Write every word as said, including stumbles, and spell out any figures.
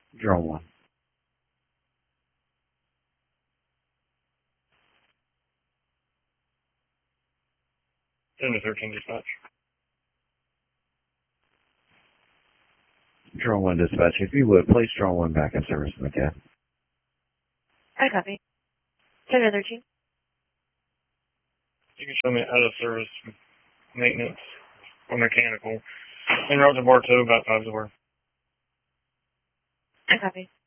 Drone one. ten to thirteen dispatch. Drone one dispatch, if you would, place drone one back in service in the cab. I copy. ten to thirteen. You can show me out of service maintenance or mechanical. En route to Bartow, about five to work. I copy.